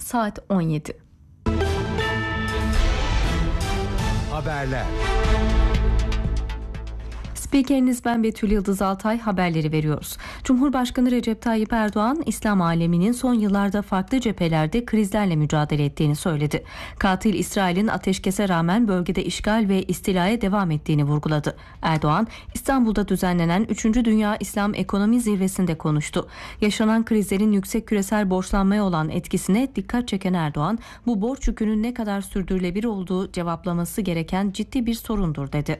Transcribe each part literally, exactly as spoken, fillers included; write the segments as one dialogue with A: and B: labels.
A: saat on yedi.
B: Haberler.
A: Spikeriniz ben Betül Yıldız Altay, haberleri veriyoruz. Cumhurbaşkanı Recep Tayyip Erdoğan, İslam aleminin son yıllarda farklı cephelerde krizlerle mücadele ettiğini söyledi. Katil İsrail'in ateşkese rağmen bölgede işgal ve istilaya devam ettiğini vurguladı. Erdoğan, İstanbul'da düzenlenen üçüncü Dünya İslam Ekonomi Zirvesi'nde konuştu. Yaşanan krizlerin yüksek küresel borçlanmaya olan etkisine dikkat çeken Erdoğan, bu borç yükünün ne kadar sürdürülebilir olduğu cevaplaması gereken ciddi bir sorundur dedi.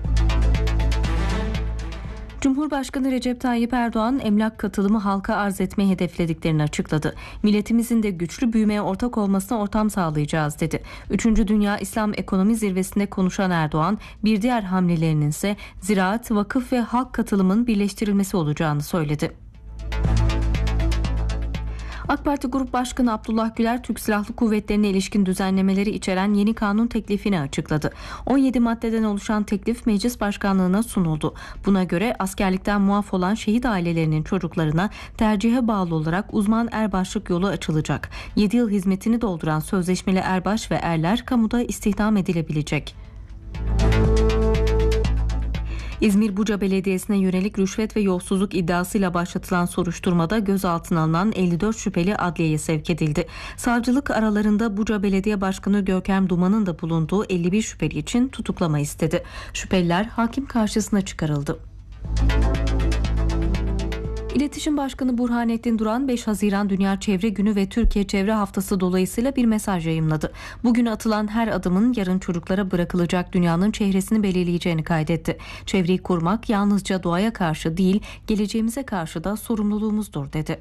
A: Cumhurbaşkanı Recep Tayyip Erdoğan, emlak katılımı halka arz etmeyi hedeflediklerini açıkladı. Milletimizin de güçlü büyümeye ortak olmasına ortam sağlayacağız dedi. üçüncü Dünya İslam Ekonomi Zirvesi'nde konuşan Erdoğan, bir diğer hamlelerinin ise ziraat, vakıf ve halk katılımının birleştirilmesi olacağını söyledi. AK Parti Grup Başkanı Abdullah Güler, Türk Silahlı Kuvvetleri'ne ilişkin düzenlemeleri içeren yeni kanun teklifini açıkladı. on yedi maddeden oluşan teklif meclis başkanlığına sunuldu. Buna göre askerlikten muaf olan şehit ailelerinin çocuklarına tercihe bağlı olarak uzman erbaşlık yolu açılacak. yedi yıl hizmetini dolduran sözleşmeli erbaş ve erler kamuda istihdam edilebilecek. İzmir Buca Belediyesi'ne yönelik rüşvet ve yolsuzluk iddiasıyla başlatılan soruşturmada gözaltına alınan elli dört şüpheli adliyeye sevk edildi. Savcılık aralarında Buca Belediye Başkanı Görkem Duman'ın da bulunduğu elli bir şüpheli için tutuklama istedi. Şüpheliler hakim karşısına çıkarıldı. İletişim Başkanı Burhanettin Duran, beş Haziran Dünya Çevre Günü ve Türkiye Çevre Haftası dolayısıyla bir mesaj yayımladı. Bugün atılan her adımın yarın çocuklara bırakılacak dünyanın çehresini belirleyeceğini kaydetti. Çevreyi korumak yalnızca doğaya karşı değil, geleceğimize karşı da sorumluluğumuzdur dedi.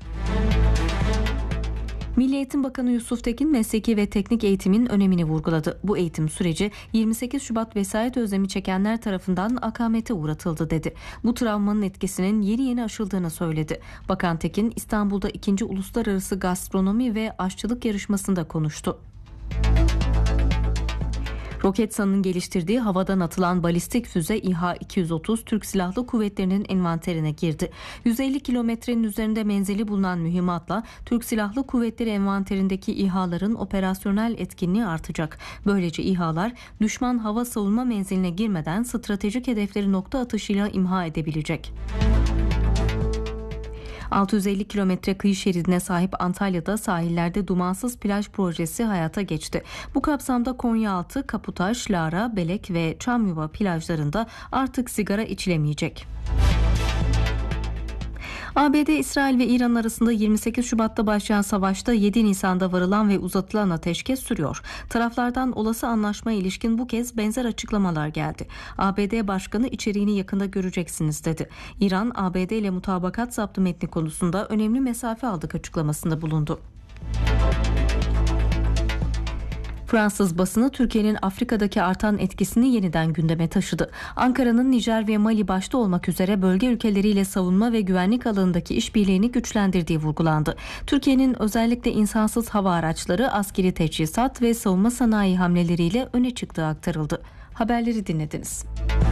A: Milli Eğitim Bakanı Yusuf Tekin, mesleki ve teknik eğitimin önemini vurguladı. Bu eğitim süreci yirmi sekiz Şubat vesayet özlemi çekenler tarafından akamete uğratıldı dedi. Bu travmanın etkisinin yeni yeni aşıldığını söyledi. Bakan Tekin, İstanbul'da ikinci Uluslararası Gastronomi ve Aşçılık Yarışması'nda konuştu. Roketsan'ın geliştirdiği havadan atılan balistik füze İHA iki yüz otuz Türk Silahlı Kuvvetleri'nin envanterine girdi. yüz elli kilometrenin üzerinde menzili bulunan mühimmatla Türk Silahlı Kuvvetleri envanterindeki İHA'ların operasyonel etkinliği artacak. Böylece İHA'lar düşman hava savunma menziline girmeden stratejik hedefleri nokta atışıyla imha edebilecek. altı yüz elli kilometre kıyı şeridine sahip Antalya'da sahillerde dumansız plaj projesi hayata geçti. Bu kapsamda Konyaaltı, Kaputaş, Lara, Belek ve Çamyuva plajlarında artık sigara içilemeyecek. A B D, İsrail ve İran arasında yirmi sekiz Şubat'ta başlayan savaşta yedi Nisan'da varılan ve uzatılan ateşkes sürüyor. Taraflardan olası anlaşmaya ilişkin bu kez benzer açıklamalar geldi. A B D Başkanı içeriğini yakında göreceksiniz dedi. İran, A B D ile mutabakat zaptı metni konusunda önemli mesafe aldık açıklamasında bulundu. Fransız basını Türkiye'nin Afrika'daki artan etkisini yeniden gündeme taşıdı. Ankara'nın Nijer ve Mali başta olmak üzere bölge ülkeleriyle savunma ve güvenlik alanındaki işbirliğini güçlendirdiği vurgulandı. Türkiye'nin özellikle insansız hava araçları, askeri teçhizat ve savunma sanayi hamleleriyle öne çıktığı aktarıldı. Haberleri dinlediniz.